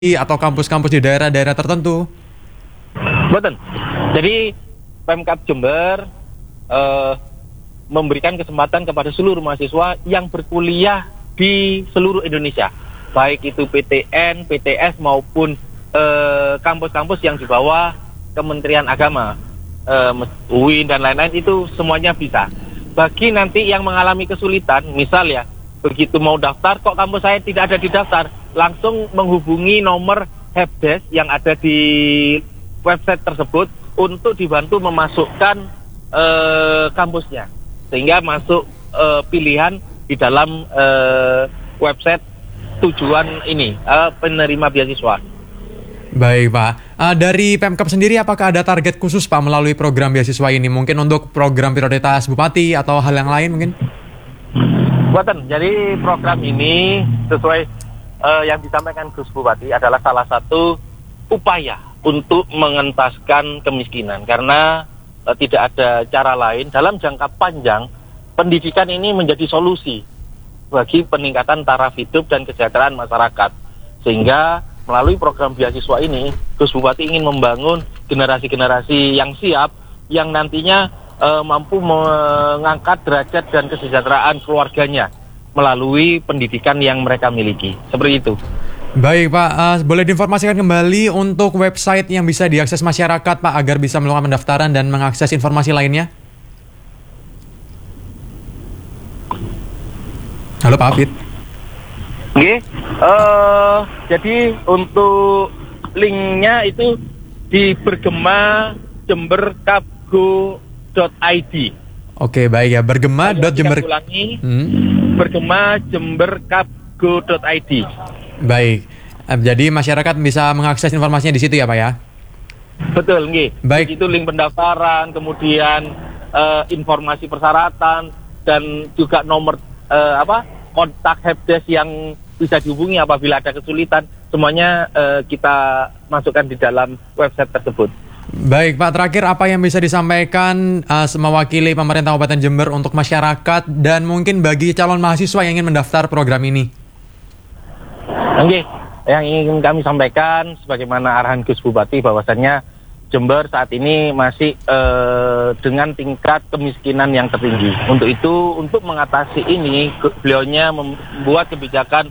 atau kampus-kampus di daerah-daerah tertentu. Betul. Jadi Pemkab Jember memberikan kesempatan kepada seluruh mahasiswa yang berkuliah di seluruh Indonesia, baik itu PTN, PTS maupun kampus-kampus yang di bawah Kementerian Agama, UIN dan lain-lain, itu semuanya bisa. Bagi nanti yang mengalami kesulitan, misal ya, begitu mau daftar kok kampus saya tidak ada di daftar, langsung menghubungi nomor helpdesk yang ada di website tersebut untuk dibantu memasukkan kampusnya, sehingga masuk pilihan di dalam website tujuan ini penerima beasiswa. Baik Pak, dari Pemkab sendiri apakah ada target khusus Pak melalui program beasiswa ini? Mungkin untuk program prioritas Bupati atau hal yang lain mungkin? Buatan, jadi program ini sesuai yang disampaikan Gus Bupati adalah salah satu upaya untuk mengentaskan kemiskinan, karena tidak ada cara lain. Dalam jangka panjang, pendidikan ini menjadi solusi bagi peningkatan taraf hidup dan kesejahteraan masyarakat. Sehingga melalui program beasiswa ini, Gus Bupati ingin membangun generasi-generasi yang siap, yang nantinya mampu mengangkat derajat dan kesejahteraan keluarganya melalui pendidikan yang mereka miliki. Seperti itu. Baik Pak, boleh diinformasikan kembali untuk website yang bisa diakses masyarakat Pak agar bisa melakukan pendaftaran dan mengakses informasi lainnya? Halo Pak Hafid. Oke, jadi untuk linknya itu di bergema.jemberkapgo.id. Oke baik ya, bergema.jember. Bergema.jemberkapgo.id. Baik, jadi masyarakat bisa mengakses informasinya di situ ya Pak ya? Betul, nggih. Baik. Itu link pendaftaran, kemudian informasi persyaratan, dan juga nomor kontak helpdesk yang bisa dihubungi apabila ada kesulitan. Semuanya kita masukkan di dalam website tersebut. Baik Pak, terakhir apa yang bisa disampaikan mewakili pemerintah Kabupaten Jember untuk masyarakat dan mungkin bagi calon mahasiswa yang ingin mendaftar program ini? Oke, yang ingin kami sampaikan sebagaimana arahan Gus Bupati bahwasannya Jember saat ini masih dengan tingkat kemiskinan yang tertinggi. Untuk itu, untuk mengatasi ini, beliaunya membuat kebijakan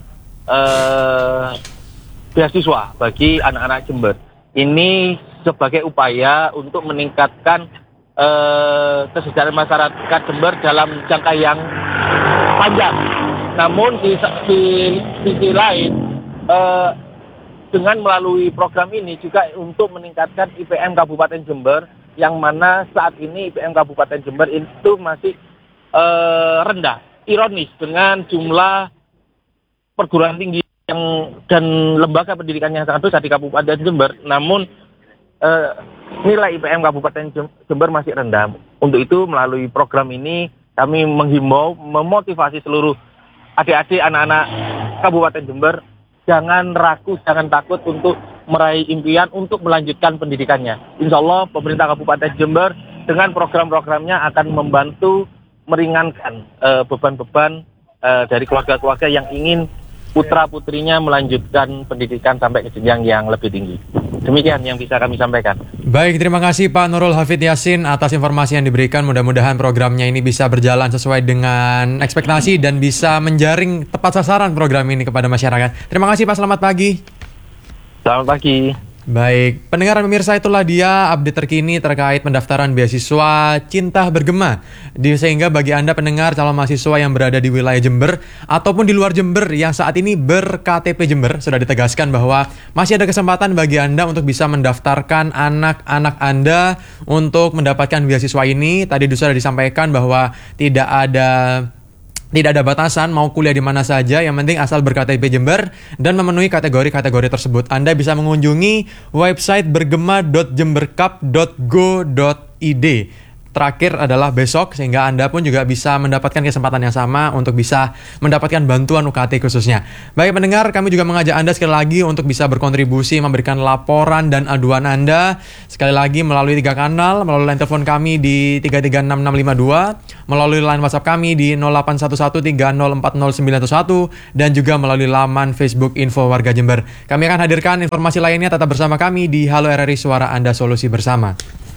beasiswa bagi anak-anak Jember. Ini sebagai upaya untuk meningkatkan kesejahteraan masyarakat Jember dalam jangka yang panjang. Namun di sisi lain, dengan melalui program ini juga untuk meningkatkan IPM Kabupaten Jember, yang mana saat ini IPM Kabupaten Jember itu masih rendah. Ironis, dengan jumlah perguruan tinggi dan lembaga pendidikan yang sangat besar di Kabupaten Jember, namun nilai IPM Kabupaten Jember masih rendah. Untuk itu melalui program ini kami menghimbau, memotivasi seluruh adik-adik anak-anak Kabupaten Jember, jangan ragu, jangan takut untuk meraih impian untuk melanjutkan pendidikannya. Insya Allah pemerintah Kabupaten Jember dengan program-programnya akan membantu meringankan beban-beban dari keluarga-keluarga yang ingin putra-putrinya melanjutkan pendidikan sampai ke jenjang yang lebih tinggi. Demikian yang bisa kami sampaikan. Baik, terima kasih Pak Nurul Hafid Yasin atas informasi yang diberikan. Mudah-mudahan programnya ini bisa berjalan sesuai dengan ekspektasi dan bisa menjaring tepat sasaran program ini kepada masyarakat. Terima kasih Pak, selamat pagi. Selamat pagi. Baik, pendengar dan pemirsa, itulah dia update terkini terkait pendaftaran beasiswa Cinta Bergema. Sehingga bagi Anda pendengar calon mahasiswa yang berada di wilayah Jember ataupun di luar Jember yang saat ini ber-KTP Jember, sudah ditegaskan bahwa masih ada kesempatan bagi Anda untuk bisa mendaftarkan anak-anak Anda untuk mendapatkan beasiswa ini. Tadi sudah disampaikan bahwa tidak ada batasan mau kuliah di mana saja, yang penting asal ber-KTP Jember dan memenuhi kategori-kategori tersebut. Anda bisa mengunjungi website bergema.jemberkap.go.id. terakhir adalah besok, sehingga Anda pun juga bisa mendapatkan kesempatan yang sama untuk bisa mendapatkan bantuan UKT khususnya. Baik pendengar, kami juga mengajak Anda sekali lagi untuk bisa berkontribusi, memberikan laporan dan aduan Anda sekali lagi melalui 3 kanal, melalui line telepon kami di 336652, melalui line WhatsApp kami di 0811304091, dan juga melalui laman Facebook Info Warga Jember. Kami akan hadirkan informasi lainnya, tetap bersama kami di Halo RRI Suara Anda, Solusi Bersama.